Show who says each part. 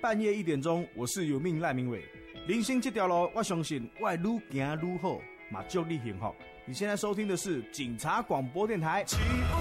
Speaker 1: 半夜1点钟，我是有命赖明伟。人生这条路，我相信我会愈行愈好，嘛祝你幸福。你现在收听的是警察广播电台。